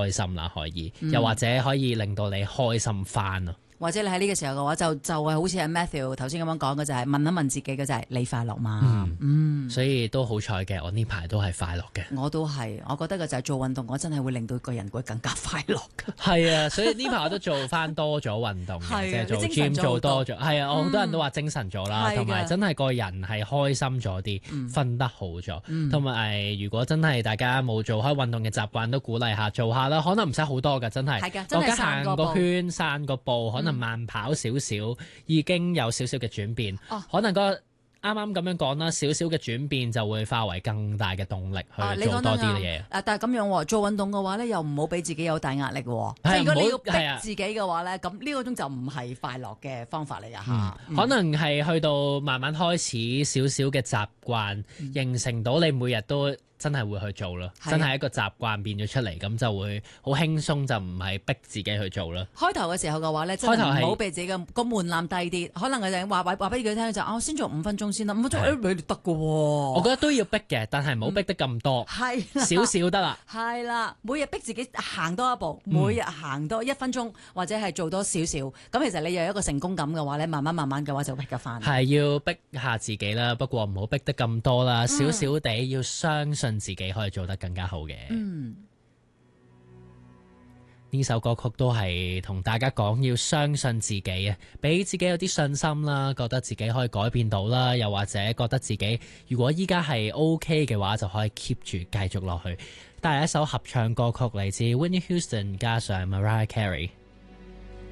開心啦，可以，又或者可以令到你開心翻咯。 或者你喺呢個時候嘅話，就係好似阿 Matthew 頭先咁樣講嘅，就係問一問自己嘅就係你快樂嘛？ 所以都好彩嘅，我呢排都係快樂嘅。 我都係，我覺得嘅就係做運動，我真係會令到個人會更加快樂嘅。 係啊，所以呢排我都做翻多咗運動嘅，即係做 gym 做多咗。係啊，好多人都話精神咗啦，同埋真係個人係開心咗啲，瞓得好咗。同埋如果真係大家冇做開運動嘅習慣，都鼓勵下做下啦。可能唔使好多㗎，真係。 係㗎，真係行個圈、散個步，可能慢跑少少，已經有少少嘅轉變。可能啱啱咁樣講啦，少少嘅轉變就會化為更大嘅動力去做多啲嘅嘢。 但係咁樣做運動嘅話咧，又唔好俾自己有大壓力喎。即係如果你要逼自己嘅話咧，咁呢個種就唔係快樂嘅方法嚟㗎嚇。 可能係去到慢慢開始少少嘅習慣，形成到你每日都真係會去做咯，真係一個習慣變咗出嚟，咁就會好輕鬆，就唔係逼自己去做啦。 開頭嘅時候嘅話咧，真係唔好俾自己個門檻低啲，可能佢哋話俾佢聽就我先做5分鐘先啦，5分鐘你得㗎喎。我覺得都要逼嘅，但係唔好逼得咁多，少少得啦。 係啦，每日逼自己行多一步，每日行多1分鐘，或者係做多少少，咁其實你有一個成功感嘅話咧，慢慢嘅話就逼得翻。 係要逼下自己啦，不過唔好逼得咁多啦，少少地要相信自己可以做得更加好嘅。呢首歌曲都係同大家講要相信自己啊，俾自己有啲信心啦，覺得自己可以改變到啦，又或者覺得自己如果依家係 OK 嘅話，就可以 keep 住繼續落去。帶嚟一首合唱歌曲嚟自 Whitney Houston 加上 Mariah Carey。